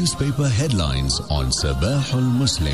newspaper headlines on Sabah al-Muslim.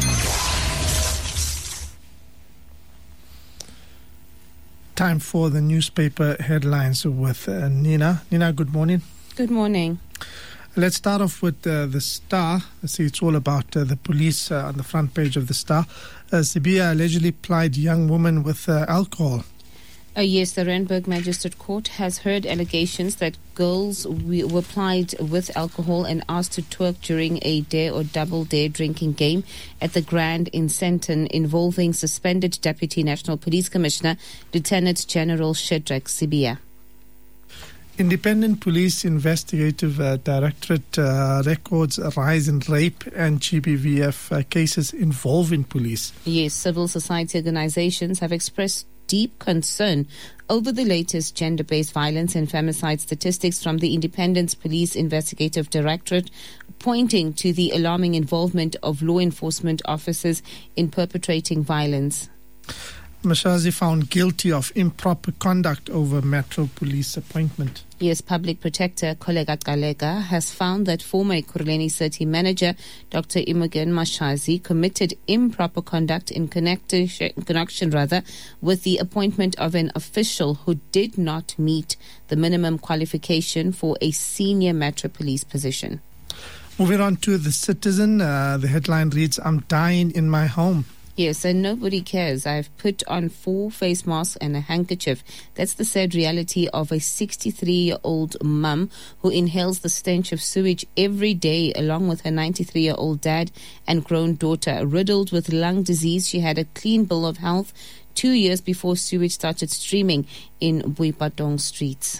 Time for the newspaper headlines with Nina. Nina, good morning. Good morning. Let's start off with the Star. I see it's all about the police on the front page of the Star. Sibiya allegedly plied young woman with alcohol. Yes, the Randburg Magistrate Court has heard allegations that girls were plied with alcohol and asked to twerk during a dare or double dare drinking game at the Grand in Sandton involving suspended Deputy National Police Commissioner Lieutenant General Shadrack Sibiya. Independent Police Investigative Directorate records a rise in rape and GBVF cases involving police. Yes, civil society organizations have expressed deep concern over the latest gender-based violence and femicide statistics from the Independent Police Investigative Directorate, pointing to the alarming involvement of law enforcement officers in perpetrating violence. Mashazi found guilty of improper conduct over Metro Police appointment. Yes, Public Protector Koleka Kalega has found that former Ekurhuleni City Manager Dr. Imogen Mashazi committed improper conduct in connection with the appointment of an official who did not meet the minimum qualification for a senior Metro Police position. Moving on to The Citizen, the headline reads, "I'm dying in my home." Yes, and nobody cares. I've put on 4 face masks and a handkerchief. That's the sad reality of a 63-year-old mum who inhales the stench of sewage every day along with her 93-year-old dad and grown daughter. Riddled with lung disease, she had a clean bill of health 2 years before sewage started streaming in Boipatong streets.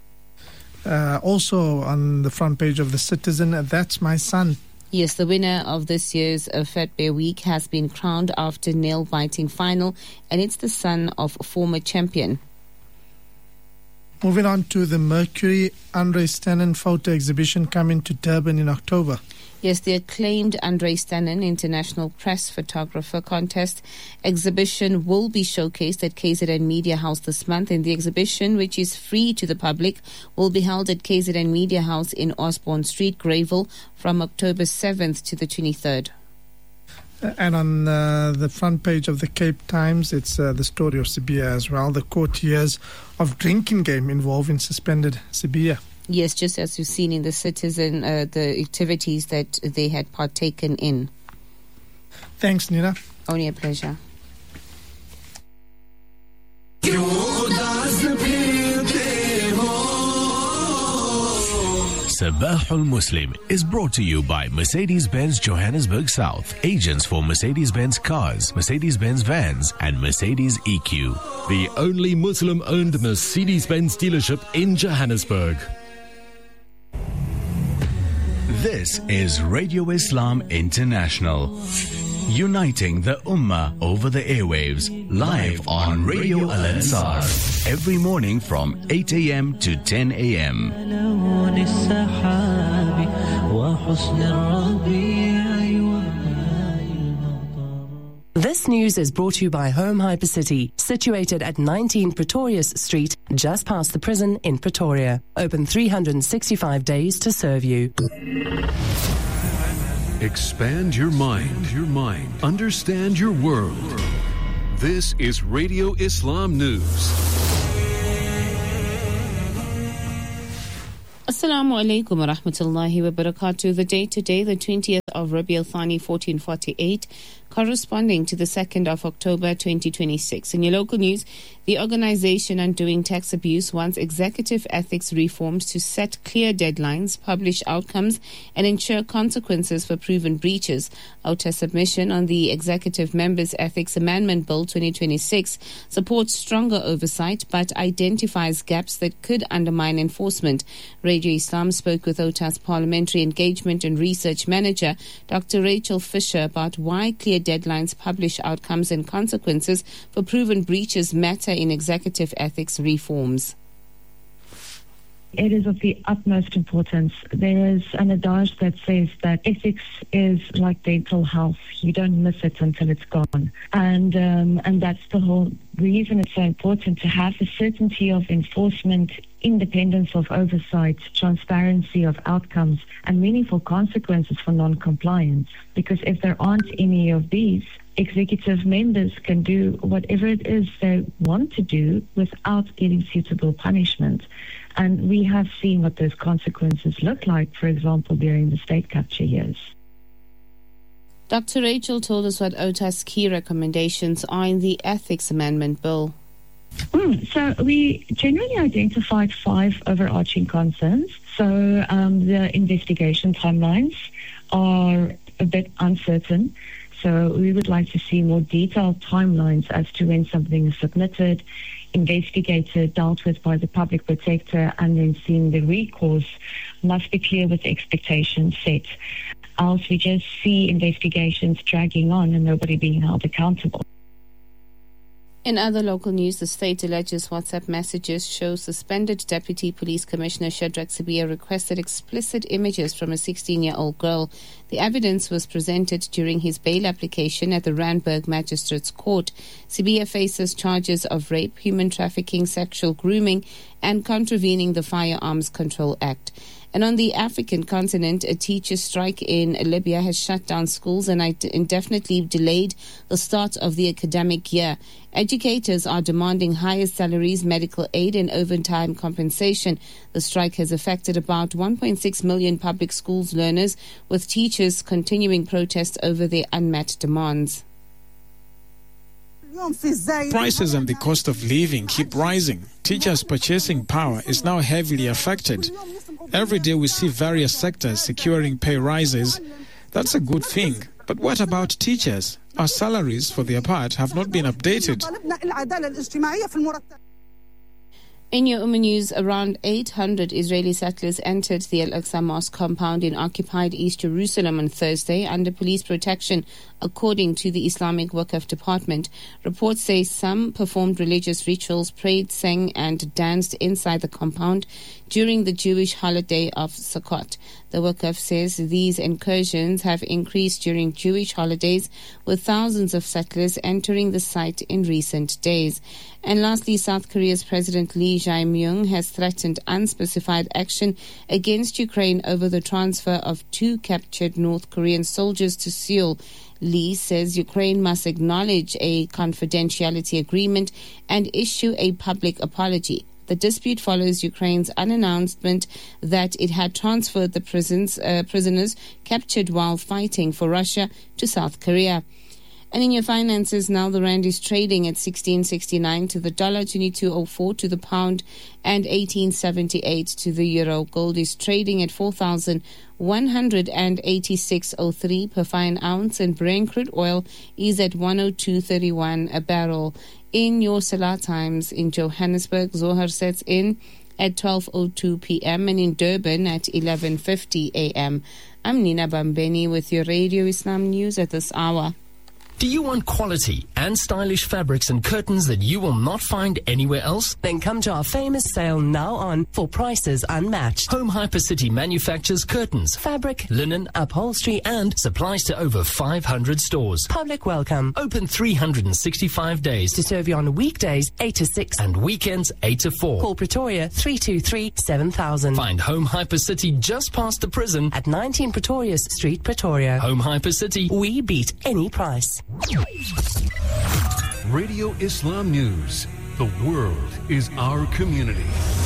Also on the front page of The Citizen, "That's my son." Yes, the winner of this year's Fat Bear Week has been crowned after nail-biting final, and it's the son of former champion. Moving on to the Mercury, Andre Stannon photo exhibition coming to Durban in October. Yes, the acclaimed Andre Stannon International Press Photographer Contest exhibition will be showcased at KZN Media House this month, and the exhibition, which is free to the public, will be held at KZN Media House in Osborne Street, Greyville, from October 7th to the 23rd. And on the front page of the Cape Times, it's the story of Sibiya as well. The court hears of drinking game involving suspended Sibiya. Yes, just as you've seen in The Citizen, the activities that they had partaken in. Thanks, Nina. Only a pleasure. Sabah al-Muslim is brought to you by Mercedes-Benz Johannesburg South, agents for Mercedes-Benz cars, Mercedes-Benz vans, and Mercedes EQ. The only Muslim-owned Mercedes-Benz dealership in Johannesburg. This is Radio Islam International, uniting the Ummah over the airwaves, live on Radio Al-Ansar, every morning from 8 a.m. to 10 a.m. This news is brought to you by Home Hypercity, situated at 19 Pretorius Street, just past the prison in Pretoria. Open 365 days to serve you. Expand your mind. Understand your world. This is Radio Islam News. Assalamu alaikum wa rahmatullahi wa barakatuh. The date today, the 20th of Rabi al-Thani 1448, corresponding to the 2nd of October 2026. In your local news, the Organization Undoing Tax Abuse wants executive ethics reforms to set clear deadlines, publish outcomes, and ensure consequences for proven breaches. OTA's submission on the Executive Members' Ethics Amendment Bill 2026 supports stronger oversight but identifies gaps that could undermine enforcement. Radio Islam spoke with OTA's Parliamentary Engagement and Research Manager, Dr. Rachel Fisher, about why clear deadlines, publish outcomes and consequences for proven breaches matter in executive ethics reforms. It is of the utmost importance. There is an adage that says that ethics is like dental health. You don't miss it until it's gone. And that's the whole reason it's so important to have the certainty of enforcement, independence of oversight, transparency of outcomes, and meaningful consequences for non-compliance. Because if there aren't any of these, executive members can do whatever it is they want to do without getting suitable punishment. And we have seen what those consequences look like, for example, during the state capture years. Dr. Rachel told us what OTA's key recommendations are in the Ethics Amendment Bill. So we generally identified 5 overarching concerns. So the investigation timelines are a bit uncertain. So we would like to see more detailed timelines as to when something is submitted, investigated, dealt with by the public protector, and then seeing the recourse must be clear with expectations set. Else we just see investigations dragging on and nobody being held accountable. In other local news, the state alleges WhatsApp messages show suspended Deputy Police Commissioner Shadrack Sibiya requested explicit images from a 16-year-old girl. The evidence was presented during his bail application at the Randburg Magistrates Court. Sibiya faces charges of rape, human trafficking, sexual grooming, and contravening the Firearms Control Act. And on the African continent, a teacher strike in Libya has shut down schools and indefinitely delayed the start of the academic year. Educators are demanding higher salaries, medical aid, and overtime compensation. The strike has affected about 1.6 million public schools learners, with teachers continuing protests over their unmet demands. Prices and the cost of living keep rising. Teachers' purchasing power is now heavily affected. Every day we see various sectors securing pay rises. That's a good thing. But what about teachers? Our salaries, for their part, have not been updated. In your Ummah News, around 800 Israeli settlers entered the Al-Aqsa Mosque compound in occupied East Jerusalem on Thursday under police protection, according to the Islamic Waqf Department. Reports say some performed religious rituals, prayed, sang and danced inside the compound during the Jewish holiday of Sukkot. The Waqf says these incursions have increased during Jewish holidays, with thousands of settlers entering the site in recent days. And lastly, South Korea's President Lee Jae-myung has threatened unspecified action against Ukraine over the transfer of 2 captured North Korean soldiers to Seoul. Lee says Ukraine must acknowledge a confidentiality agreement and issue a public apology. The dispute follows Ukraine's unannouncement that it had transferred the prisoners captured while fighting for Russia to South Korea. And in your finances now, the rand is trading at 16.69 to the dollar, 22.04 to the pound, and 18.78 to the euro. Gold is trading at 4,186.03 per fine ounce, and Brent crude oil is at 102.31 a barrel. In your Salah times in Johannesburg, Zohar sets in at 12:02 p.m. and in Durban at 11:50 a.m. I'm Nina Bambeni with your Radio Islam News at this hour. Do you want quality and stylish fabrics and curtains that you will not find anywhere else? Then come to our famous sale now on for prices unmatched. Home Hypercity manufactures curtains, fabric, linen, upholstery and supplies to over 500 stores. Public welcome. Open 365 days. To serve you on weekdays 8 to 6 and weekends 8 to 4. Call Pretoria 323 7000. Find Home Hypercity just past the prison at 19 Pretorius Street, Pretoria. Home Hypercity. We beat any price. Radio Islam News. The world is our community.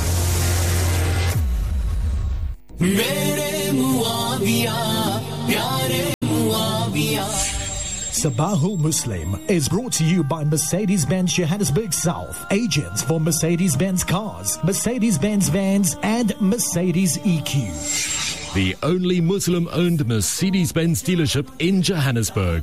Sabahul Muslim is brought to you by Mercedes-Benz Johannesburg South, agents for Mercedes-Benz cars, Mercedes-Benz vans and Mercedes EQ. The only Muslim-owned Mercedes-Benz dealership in Johannesburg.